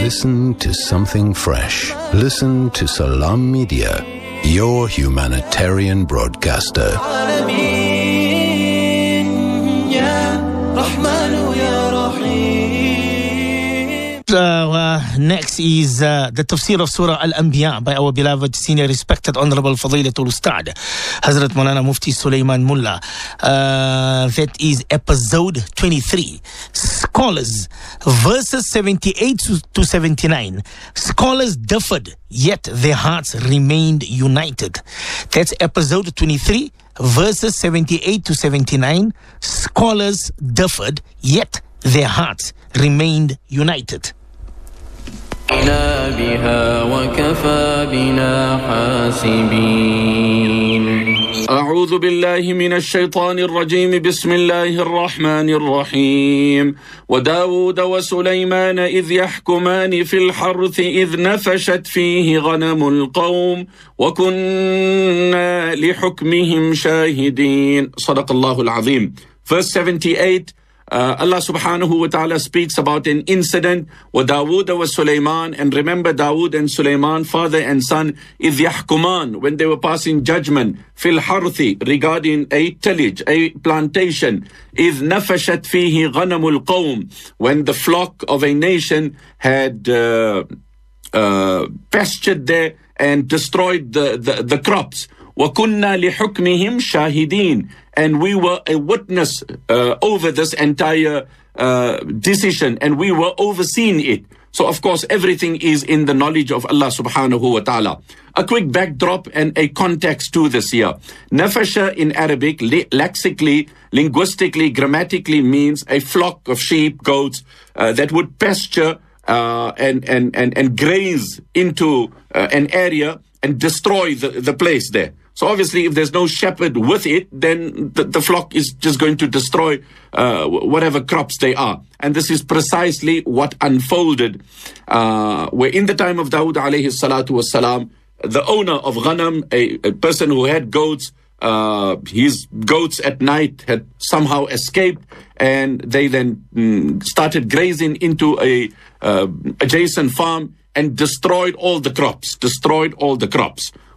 Listen to something fresh. Listen to Salam Media, your humanitarian broadcaster. Next is the tafsir of Surah Al-Anbiya by our beloved, senior, respected, honorable Fadilatul Ustad Hazrat Maulana Mufti Sulaiman Mullah. That is episode 23. Scholars, verses 78 to 79. Scholars differed, yet their hearts remained united. That's episode 23, verses 78 to 79. Scholars differed, yet their hearts remained united. بها وكفى بنا حاسبين. أعوذ بالله من الشيطان الرجيم. بسم الله الرحمن الرحيم. وداود وسليمان إذ يحكمان في الحرث إذ نفشت فيه غنم القوم وكنا لحكمهم شاهدين. صدق الله العظيم. Verse 78. Allah subhanahu wa ta'ala speaks about an incident with Dawood wa Sulaiman, and remember Dawood and Sulaiman, father and son, إِذْ يَحْكُمَانِ, when they were passing judgment, fil harthi, regarding a tillage, a plantation, إِذْ نَفَشَتْ فِيهِ غَنَمُ الْقَوْمِ, when the flock of a nation had pastured there and destroyed the crops. وَكُنَّا لِحُكْمِهِمْ شَاهِدِينَ, and we were a witness over this entire decision, and we were overseeing it. So of course everything is in the knowledge of Allah subhanahu wa ta'ala. A quick backdrop and a context to this here. Nafasha in Arabic, lexically, linguistically, grammatically means a flock of sheep, goats that would pasture and graze into an area and destroy the place there. So obviously, if there's no shepherd with it, then the flock is just going to destroy whatever crops they are. And this is precisely what unfolded. Where in the time of Dawood alayhi salatu wassalam, the owner of Ghanam, a person who had goats, his goats at night had somehow escaped, and they then started grazing into a adjacent farm and destroyed all the crops.